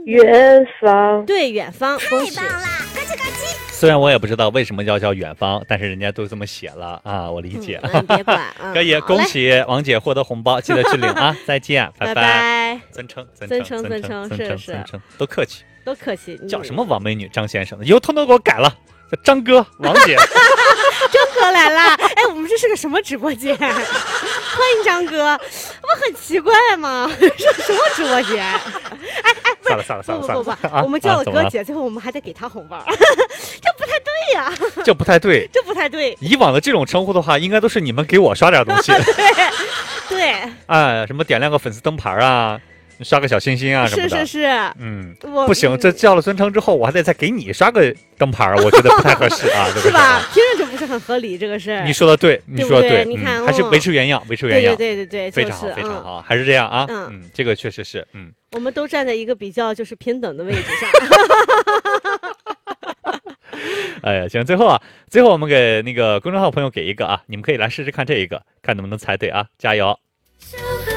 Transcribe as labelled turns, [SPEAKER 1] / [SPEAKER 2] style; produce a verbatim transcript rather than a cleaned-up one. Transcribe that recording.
[SPEAKER 1] 远方，
[SPEAKER 2] 对，远方，恭喜！
[SPEAKER 3] 太棒啦！咯叽咯叽。
[SPEAKER 4] 虽然我也不知道为什么要叫远方，但是人家都这么写了啊，我理解。
[SPEAKER 2] 嗯、别管，嗯、
[SPEAKER 4] 可以，恭喜王姐获得红包，记得去领啊！再见，拜
[SPEAKER 2] 拜拜。
[SPEAKER 4] 尊称，
[SPEAKER 2] 尊
[SPEAKER 4] 称，
[SPEAKER 2] 称，尊称，
[SPEAKER 4] 尊称，
[SPEAKER 2] 是是，
[SPEAKER 4] 都客气，
[SPEAKER 2] 都客气。
[SPEAKER 4] 叫什么王美女张先生的？以后通通给我改了，叫张哥、王姐。
[SPEAKER 2] 张哥来了，哎，我们这是个什么直播间？欢迎张哥，不很奇怪吗？是什么直播间？哎哎，
[SPEAKER 4] 算了算了算了算了，
[SPEAKER 2] 不不不，我们叫了哥姐，最后我们还得给她红包，这不太对呀，
[SPEAKER 4] 这不太对，
[SPEAKER 2] 这不太对。
[SPEAKER 4] 以往的这种称呼的话，应该都是你们给我刷点东西，
[SPEAKER 2] 对对，
[SPEAKER 4] 哎，什么点亮个粉丝灯牌啊。刷个小心心啊什么的，
[SPEAKER 2] 是是是，
[SPEAKER 4] 嗯，不行，这叫了尊称之后，我还得再给你刷个灯牌，我觉得不太合适啊，
[SPEAKER 2] 是吧？听着就不是很合理，这个是。
[SPEAKER 4] 你说的对，你说的
[SPEAKER 2] 对，你看，
[SPEAKER 4] 还是维持原样，维持原样，
[SPEAKER 2] 对对对对，
[SPEAKER 4] 非常好，非常好，还是这样啊，嗯，这个确实是，嗯，
[SPEAKER 2] 我们都站在一个比较就是平等的位置上。
[SPEAKER 4] 哎呀，行，最后啊，最后我们给那个公众号朋友给一个啊，你们可以来试试看这一个，看能不能猜对啊，加油。